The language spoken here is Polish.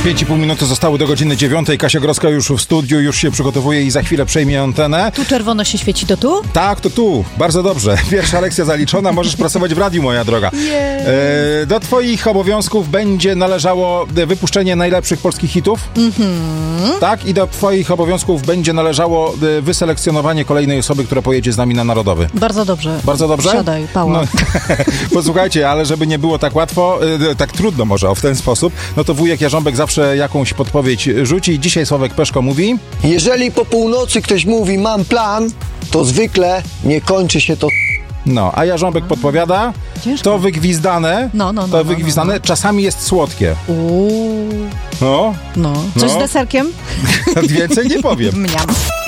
5,5 minuty zostały do godziny 9. Kasia Grodzka już w studiu, już się przygotowuje i za chwilę przejmie antenę. Tu czerwono się świeci, to tu? Tak, to tu. Bardzo dobrze. Pierwsza lekcja zaliczona. Możesz pracować w radiu, moja droga. Do twoich obowiązków będzie należało wypuszczenie najlepszych polskich hitów. Tak, i do twoich obowiązków będzie należało wyselekcjonowanie kolejnej osoby, która pojedzie z nami na Narodowy. Bardzo dobrze. Bardzo dobrze? Siadaj, Pała. No, posłuchajcie, ale żeby nie było tak łatwo, tak trudno może w ten sposób, no to wujek Jarząbek zawsze jakąś podpowiedź rzuci. Dzisiaj Sławek Peszko mówi... Jeżeli po północy ktoś mówi, mam plan, to zwykle nie kończy się to... No, a Jarząbek podpowiada, Ciężko. to wygwizdane, To wygwizdane, czasami jest słodkie. Uuu. No, No. Coś No. z deserkiem? więcej nie powiem. Mniam.